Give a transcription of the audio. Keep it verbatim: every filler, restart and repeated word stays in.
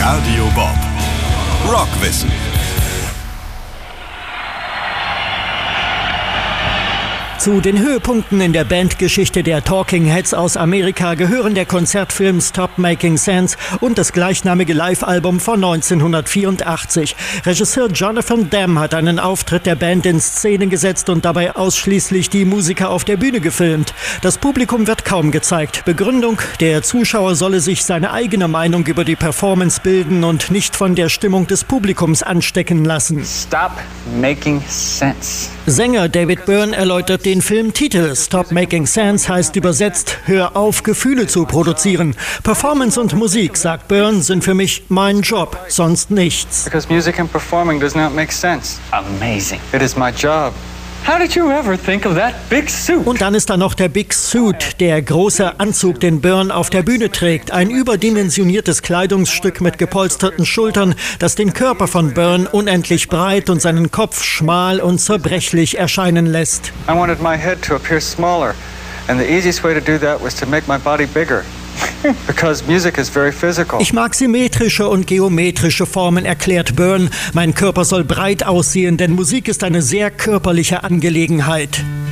Radio Bob. Rockwissen. Zu den Höhepunkten in der Bandgeschichte der Talking Heads aus Amerika gehören der Konzertfilm Stop Making Sense und das gleichnamige Live-Album von neunzehnhundertvierundachtzig. Regisseur Jonathan Demme hat einen Auftritt der Band in Szene gesetzt und dabei ausschließlich die Musiker auf der Bühne gefilmt. Das Publikum wird kaum gezeigt. Begründung: Der Zuschauer solle sich seine eigene Meinung über die Performance bilden und nicht von der Stimmung des Publikums anstecken lassen. Stop Making Sense. Sänger David Byrne erläutert den Filmtitel. Stop Making Sense heißt übersetzt: Hör auf, Gefühle zu produzieren. Performance und Musik, sagt Byrne, sind für mich mein Job, sonst nichts. Because music and performing does not make sense. Amazing. It is my job. How did you ever think of that big suit? Und dann ist da noch der Big Suit, der große Anzug, den Byrne auf der Bühne trägt. Ein überdimensioniertes Kleidungsstück mit gepolsterten Schultern, das den Körper von Byrne unendlich breit und seinen Kopf schmal und zerbrechlich erscheinen lässt. I wanted my head to appear smaller, and the easiest way to do that was to make my body bigger. Because music is very physical. Ich mag symmetrische und geometrische Formen, erklärt Byrne. Mein Körper soll breit aussehen, denn Musik ist eine sehr körperliche Angelegenheit.